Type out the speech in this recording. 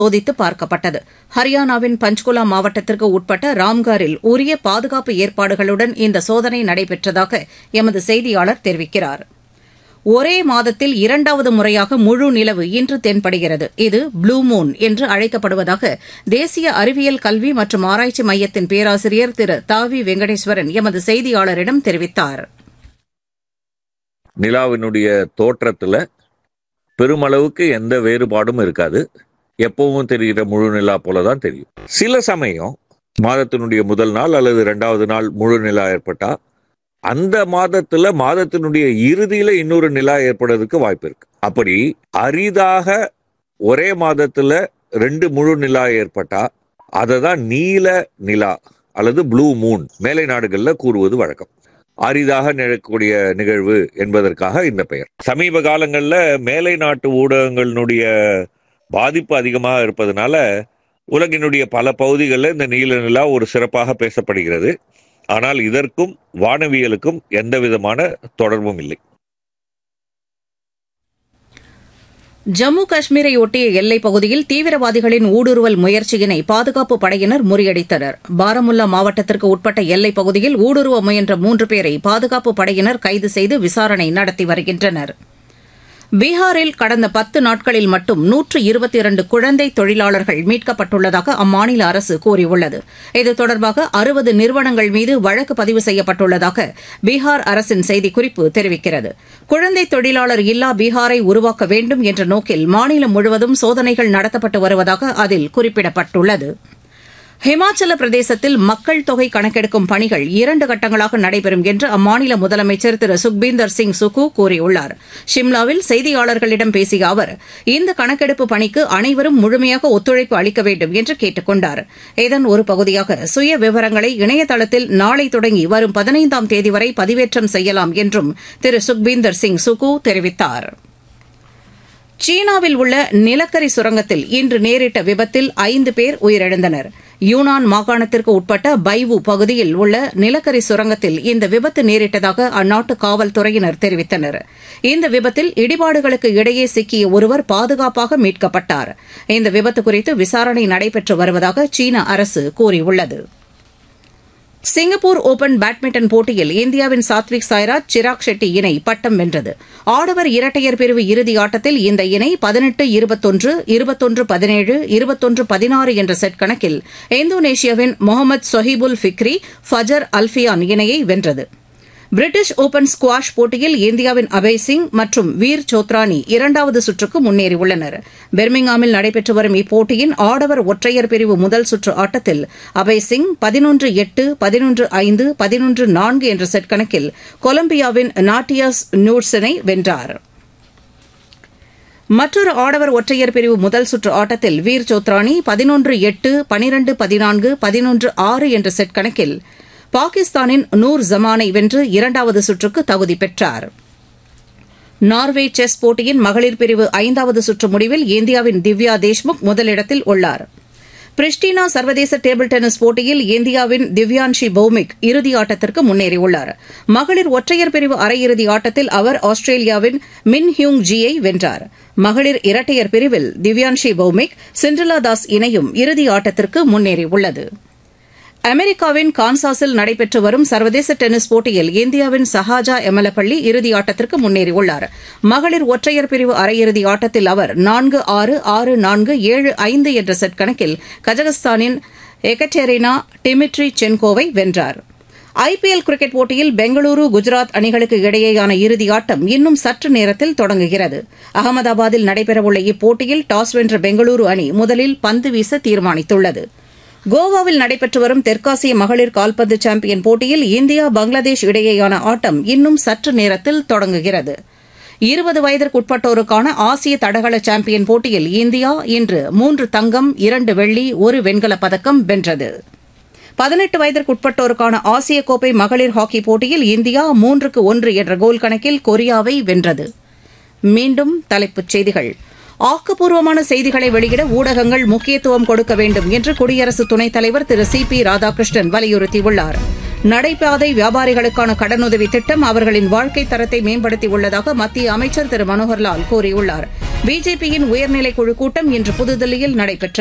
சோதித்து பார்க்கப்பட்டது. ஹரியானாவின் பஞ்ச்குலா மாவட்டத்திற்கு உட்பட்ட ராம்காரில் உரிய பாதுகாப்பு ஏற்பாடுகளுடன் இந்த சோதனை நடைபெற்றதாக எமது செய்தியாளர் தெரிவிக்கிறார். ஒரே மாதத்தில் இரண்டாவது முறையாக முழு நிலவு இன்று தென்படுகிறது. இது ப்ளூ மூன் என்று அழைக்கப்படுவதாக தேசிய அறிவியல் கல்வி மற்றும் ஆராய்ச்சி மையத்தின் பேராசிரியர் திரு தாவி வெங்கடேஸ்வரன் எமது செய்தியாளரிடம் தெரிவித்தார். நிலாவினுடைய தோற்றத்துல பெருமளவுக்கு எந்த வேறுபாடும் இருக்காது. எப்பவும் தெரிகிற முழு நிலா போலதான் தெரியும். சில சமயம் மாதத்தினுடைய முதல் நாள் அல்லது இரண்டாவது நாள் முழு நிலா ஏற்பட்டா அந்த மாதத்தினுடைய இறுதியில இன்னொரு நிலா ஏற்படுறதுக்கு வாய்ப்பு இருக்கு. அப்படி அரிதாக ஒரே மாதத்துல 2 முழு நிலா ஏற்பட்டா அதை தான் நீல நிலா அல்லது ப்ளூ மூன் மேலை நாடுகள்ல கூறுவது வழக்கம். அரிதாக நிகழக்கூடிய நிகழ்வு என்பதற்காக இந்த பெயர். சமீப காலங்கள்ல மேலை நாட்டு ஊடகங்களினுடைய பாதிப்பு அதிகமாக இருப்பதனால உலகினுடைய பல பகுதிகளில் இந்த நீல நிலா ஒரு சிறப்பாக பேசப்படுகிறது. ஆனால் இதற்கும் வானவியலுக்கும் எந்த விதமான தொடர்பும் இல்லை. ஜம்மு காஷ்மீரை ஒட்டிய எல்லைப் பகுதியில் தீவிரவாதிகளின் ஊடுருவல் முயற்சியினை பாதுகாப்பு படையினர் முறியடித்தனர். பாரமுல்லா மாவட்டத்திற்கு உட்பட்ட எல்லைப் பகுதியில் ஊடுருவ முயன்ற 3 பேரை பாதுகாப்பு படையினர் கைது செய்து விசாரணை நடத்தி வருகின்றனர். பீகாரில் கடந்த 10 நாட்களில் மட்டும் 122 குழந்தை தொழிலாளர்கள் மீட்கப்பட்டுள்ளதாக அம்மாநில அரசு கூறியுள்ளது. இது தொடர்பாக 60 நிறுவனங்கள் மீது வழக்கு பதிவு செய்யப்பட்டுள்ளதாக பீகார் அரசின் செய்திக்குறிப்பு தெரிவிக்கிறது. குழந்தை தொழிலாளர் இல்லா பீகாரை உருவாக்க வேண்டும் என்ற நோக்கில் மாநிலம் முழுவதும் சோதனைகள் நடத்தப்பட்டு வருவதாக அதில் குறிப்பிடப்பட்டுள்ளது. ஹிமாச்சல பிரதேசத்தில் மக்கள் தொகை கணக்கெடுக்கும் பணிகள் 2 கட்டங்களாக நடைபெறும் என்று அம்மாநில முதலமைச்சர் திரு சுக்பீந்தர் சிங் சுக்கு கூறியுள்ளார். ஷிம்லாவில் செய்தியாளர்களிடம் பேசிய அவர் இந்த கணக்கெடுப்பு பணிக்கு அனைவரும் முழுமையாக ஒத்துழைப்பு அளிக்க வேண்டும் என்று கேட்டுக் கொண்டார். இதன் ஒரு பகுதியாக சுய விவரங்களை இணையதளத்தில் நாளை தொடங்கி வரும் 15ஆம் தேதி வரை பதிவேற்றம் செய்யலாம் என்றும் திரு சுக்பீந்தர் சிங் சுக்கு தெரிவித்தார். சீனாவில் உள்ள நிலக்கரி சுரங்கத்தில் இன்று நேரிட்ட விபத்தில் 5 பேர் உயிரிழந்தனர். யூனான் மாகாணத்திற்கு உட்பட்ட பைவு பகுதியில் உள்ள நிலக்கரி சுரங்கத்தில் இந்த விபத்து நேரிட்டதாக அந்நாட்டு காவல்துறையினர் தெரிவித்தனர். இந்த விபத்தில் இடிபாடுகளுக்கு இடையே சிக்கிய ஒருவர் பாதுகாப்பாக மீட்கப்பட்டார். இந்த விபத்து குறித்து விசாரணை நடைபெற்று வருவதாக சீன அரசு கூறியுள்ளது. சிங்கப்பூர் ஓபன் பேட்மிண்டன் போட்டியில் இந்தியாவின் சாத்விக் சாய்ராஜ் சிராக் ஷெட்டி இணை பட்டம் வென்றது. ஆடவர் இரட்டையர் பிரிவு இறுதி ஆட்டத்தில் இந்த இணை 18-21, 21-17, 21-16 என்ற செட் கணக்கில் இந்தோனேஷியாவின் முகமது சொஹிபுல் ஃபிக்ரி, ஃபஜர் அல்ஃபியான் இணையை வென்றது. பிரிட்டிஷ் ஓபன் ஸ்குவாஷ் போட்டியில் இந்தியாவின் அபய் சிங் மற்றும் வீர் சோத்ரானி 2வது சுற்றுக்கு முன்னேறியுள்ளனர். பெர்மிங்ஹாமில் நடைபெற்று வரும் இப்போட்டியின் ஆடவர் ஒற்றையர் பிரிவு முதல் சுற்று ஆட்டத்தில் அபய் சிங் 11-8, 11-5, 11-4 என்ற செட் கணக்கில் கொலம்பியாவின் நாட்டியாஸ் நூட்ஸனை வென்றார். மற்றொரு ஆடவர் ஒற்றையர் பிரிவு முதல் சுற்று ஆட்டத்தில் வீர் சோத்ரானி 11-8, 12-14, 11-6 என்ற செட் கணக்கில் பாகிஸ்தானின் நூர் ஜமானை வென்று 2வது சுற்றுக்கு தகுதி பெற்றார். நார்வே செஸ் போட்டியின் மகளிர் பிரிவு 5வது சுற்று முடிவில் இந்தியாவின் திவ்யா தேஷ்முக் முதலிடத்தில் உள்ளார். பிரிஸ்டினா சர்வதேச டேபிள் டென்னிஸ் போட்டியில் இந்தியாவின் திவ்யான்ஷி பௌமிக் இறுதி ஆட்டத்திற்கு முன்னேறியுள்ளார். மகளிர் ஒற்றையர் பிரிவு அரையிறுதி ஆட்டத்தில் அவர் ஆஸ்திரேலியாவின் மின் ஹியூங் ஜியை வென்றார். மகளிர் இரட்டையர் பிரிவில் திவ்யான்ஷி பௌமிக், சிண்ட்ரெலா தாஸ் இணையும் இறுதி ஆட்டத்திற்கு முன்னேறியுள்ளது. அமெரிக்காவின் கான்சாஸில் நடைபெற்று வரும் சர்வதேச டென்னிஸ் போட்டியில் இந்தியாவின் சஹாஜா எமலப்பள்ளி இறுதியாட்டத்திற்கு முன்னேறியுள்ளார். மகளிர் ஒற்றையர் பிரிவு அரையிறுதி ஆட்டத்தில் அவர் 4-6, 6-4, 7-5 என்ற செட் கணக்கில் கஜகஸ்தானின் எகடெரினா டிமிட்ரிசென்கோவை வென்றார். ஐபிஎல் கிரிக்கெட் போட்டியில் பெங்களூரு, குஜராத் அணிகளுக்கு இடையேயான இறுதியாட்டம் இன்னும் சற்று நேரத்தில் தொடங்குகிறது. அகமதாபாத்தில் நடைபெறவுள்ள இப்போட்டியில் டாஸ் வென்ற பெங்களூரு அணி முதலில் பந்து வீச தீர்மானித்துள்ளது. கோவாவில் நடைபெற்று வரும் தெற்காசிய மகளிர் கால்பந்து சாம்பியன் போட்டியில் இந்தியா, பங்களாதேஷ் இடையேயான ஆட்டம் இன்னும் சற்று நேரத்தில் தொடங்குகிறது. 20 வயதிற்குட்பட்டோருக்கான ஆசிய தடகள சாம்பியன் போட்டியில் இந்தியா இன்று 3 தங்கம், 2 வெள்ளி, 1 வெண்கலப் பதக்கம் வென்றது. 18 வயதிற்குட்பட்டோருக்கான ஆசிய கோப்பை மகளிர் ஹாக்கி போட்டியில் இந்தியா 3-1 என்ற கோல் கணக்கில் கொரியாவை வென்றது. மீண்டும் தலைப்புச் செய்திகள். ஆக்கப்பூர்வமான செய்திகளை வெளியிட ஊடகங்கள் முக்கியத்துவம் கொடுக்க வேண்டும் என்று குடியரசு துணைத் தலைவர் திரு சி பி ராதாகிருஷ்ணன் வலியுறுத்தியுள்ளார். நடைபாதை வியாபாரிகளுக்கான கடனுதவி திட்டம் அவர்களின் வாழ்க்கை தரத்தை மேம்படுத்தியுள்ளதாக மத்திய அமைச்சர் திரு மனோகர்லால் கூறியுள்ளார். பிஜேபியின் உயர்நிலைக் குழு கூட்டம் இன்று புதுதில்லியில் நடைபெற்றது.